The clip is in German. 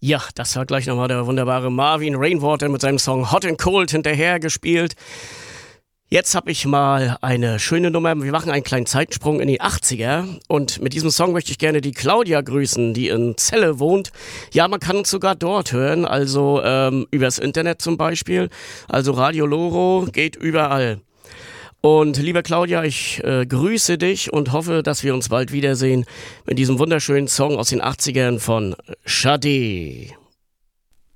Ja, das war gleich nochmal der wunderbare Marvin Rainwater mit seinem Song Hot and Cold hinterher gespielt. Jetzt habe ich mal eine schöne Nummer. Wir machen einen kleinen Zeitsprung in die 80er. Und mit diesem Song möchte ich gerne die Claudia grüßen, die in Celle wohnt. Ja, man kann uns sogar dort hören, also übers Internet zum Beispiel. Also Radio Loro geht überall. Und liebe Claudia, ich grüße dich und hoffe, dass wir uns bald wiedersehen mit diesem wunderschönen Song aus den 80ern von Sade.